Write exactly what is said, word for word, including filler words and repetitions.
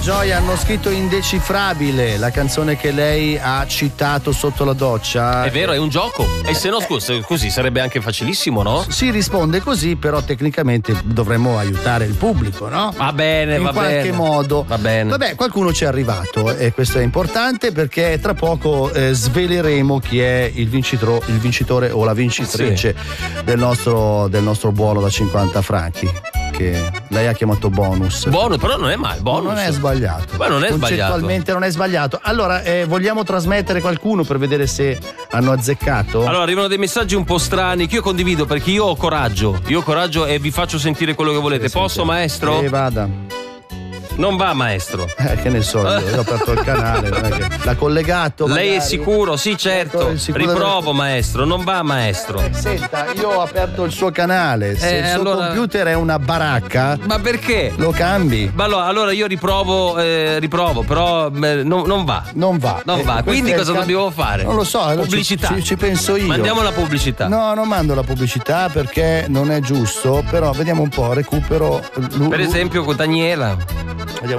Joy hanno scritto Indecifrabile, la canzone che lei ha citato sotto la doccia. È vero, è un gioco. E se no, scusa, così sarebbe anche facilissimo, no? Si risponde così, però tecnicamente dovremmo aiutare il pubblico, no? Va bene, in va bene. In qualche modo. Va bene. Vabbè, qualcuno ci è arrivato e questo è importante perché tra poco eh, sveleremo chi è il vincitore, il vincitore o la vincitrice sì. del nostro del nostro buono da cinquanta franchi. Che lei ha chiamato bonus. Bonus, però non è male, bonus. Non è sbagliato. Ma non è Concettualmente sbagliato. non è sbagliato. Allora, eh, vogliamo trasmettere qualcuno per vedere se hanno azzeccato? Allora, arrivano dei messaggi un po' strani che io condivido perché io ho coraggio. Io ho coraggio e vi faccio sentire quello che volete. Sì, Posso, sentiamo. Maestro? Eh, vada. Non va, maestro. Eh, che ne so, io, io ho aperto il canale, non è che l'ha collegato. Lei magari. È sicuro? Sì, certo. Sicuro Riprovo, delle... maestro. Non va, maestro. Eh, senta, io ho aperto il suo canale. Se eh, il suo allora... computer è una baracca. Ma perché? Lo cambi. Ma allora, allora io riprovo, eh, riprovo, però eh, non, non va. Non va. Non eh, va. Quindi cosa can... dobbiamo fare? Non lo so. Pubblicità. Ci, ci penso io. Mandiamo la pubblicità. No, non mando la pubblicità perché non è giusto. Però vediamo un po', recupero. Per esempio con Daniela.